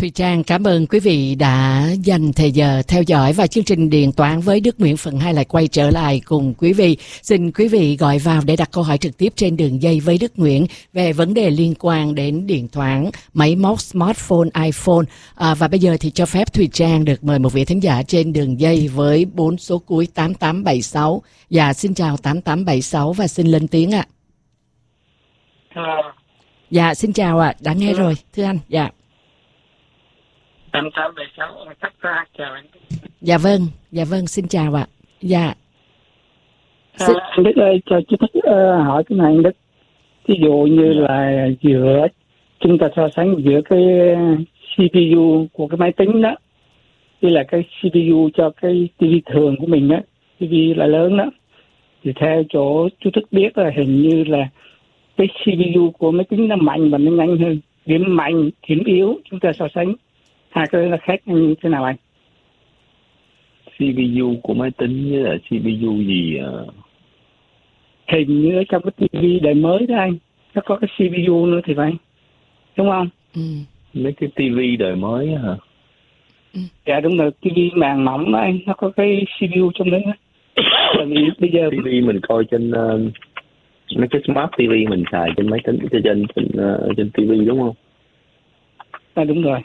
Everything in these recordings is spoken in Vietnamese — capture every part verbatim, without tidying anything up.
Thùy Trang cảm ơn quý vị đã dành thời giờ theo dõi, và chương trình Điện toán với Đức Nguyễn phần hai lại quay trở lại cùng quý vị. Xin quý vị gọi vào để đặt câu hỏi trực tiếp trên đường dây với Đức Nguyễn về vấn đề liên quan đến điện toán, máy móc, smartphone, iPhone. À, và bây giờ thì cho phép Thùy Trang được mời một vị thính giả trên đường dây với bốn số cuối tám tám bảy sáu. Dạ, xin chào tám tám bảy sáu và xin lên tiếng ạ. Hello. Dạ, xin chào ạ, đã nghe Hello. rồi, thưa anh. Dạ. tám tám bảy sáu, tất cả chào anh. Dạ vâng, dạ vâng, xin chào ạ. Dạ. À, anh Đức ơi, cho chú thích uh, hỏi cái này anh Đức. Ví dụ như là giữa chúng ta so sánh giữa cái xê pê u của cái máy tính đó với là cái xê pê u cho cái ti vi thường của mình á, ti vi là lớn đó, thì theo chỗ chú thích biết là hình như là cái xê pê u của máy tính nó mạnh và nó nhanh hơn. Điểm mạnh, điểm yếu chúng ta so sánh hai cái nó khác như thế nào anh? xê pê u của máy tính với là xê pê u gì uh... hình như ở trong cái ti vi đời mới đó anh, nó có cái xê pê u nữa thì phải, đúng không? Ừ. Mấy cái tivi đời mới hả? Ừ. Dạ đúng rồi, ti vi màn mỏng đó anh, nó có cái xê pê u trong đấy đó. Tại vì bây giờ tivi mình coi trên uh, mấy cái smart ti vi mình xài trên máy tính, trên trên trên, uh, trên ti vi đúng không? à, đúng rồi.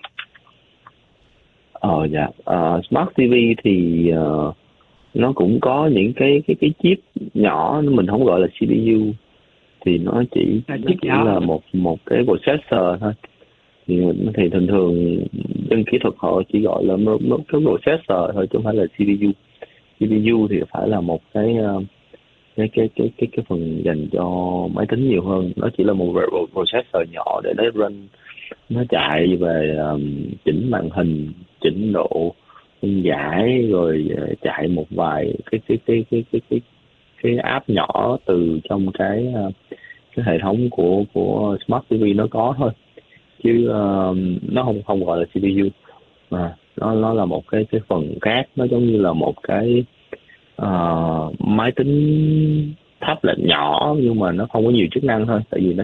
Ờ dạ, uh, smart ti vi thì uh, nó cũng có những cái cái cái chip nhỏ, mình không gọi là xê pê u, thì nó chỉ, à, nó chỉ là một một cái processor thôi. Thì thì thường thường dân kỹ thuật họ chỉ gọi là một, một cái processor thôi chứ không phải là xê pê u. xê pê u thì phải là một cái cái cái cái cái cái phần dành cho máy tính nhiều hơn. Nó chỉ là một processor nhỏ để nó run, nó chạy về um, chỉnh màn hình, chỉnh độ phân giải, rồi uh, chạy một vài cái cái cái cái cái cái cái app nhỏ từ trong cái uh, cái hệ thống của của smart ti vi nó có thôi, chứ uh, nó không không gọi là xê pê u, mà nó nó là một cái cái phần khác. Nó giống như là một cái uh, máy tính tablet nhỏ, nhưng mà nó không có nhiều chức năng thôi, tại vì nó